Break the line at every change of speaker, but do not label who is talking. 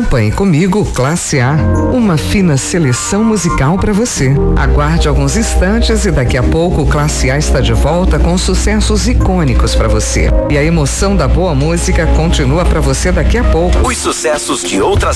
Acompanhe comigo Classe A, uma fina seleção musical para você. Aguarde alguns instantes e daqui a pouco Classe A está de volta com sucessos icônicos para você. E a emoção da boa música continua para você daqui a pouco.
Os sucessos de outras